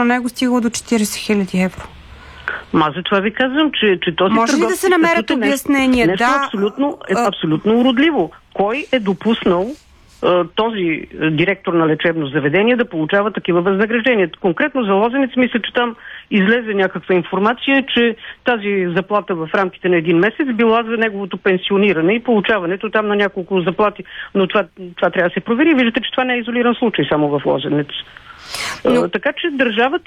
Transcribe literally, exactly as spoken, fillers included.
на него стигало до четирийсет хиляди евро. Ма за това ви казвам, че, че този може ли да се намерят обяснения? Нещо, нещо да, абсолютно, е, абсолютно уродливо. Кой е допуснал този директор на лечебно заведение да получава такива възнаграждения? Конкретно за Лозенец, мисля, че там излезе някаква информация, че тази заплата в рамките на един месец била за неговото пенсиониране и получаването там на няколко заплати. Но това, това трябва да се провери. Виждате, че това не е изолиран случай само в Лозенец. Но... Така че държавата